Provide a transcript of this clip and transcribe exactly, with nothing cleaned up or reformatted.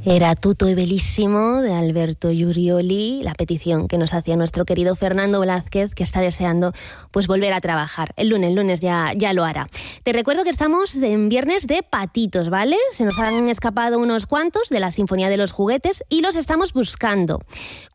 Era Tutto è bellissimo de Alberto Giurioli, la petición que nos hacía nuestro querido Fernando Blázquez, que está deseando pues volver a trabajar. El lunes, el lunes ya, ya lo hará. Te recuerdo que estamos en viernes de patitos, ¿vale? Se nos han escapado unos cuantos de la Sinfonía de los Juguetes y los estamos buscando.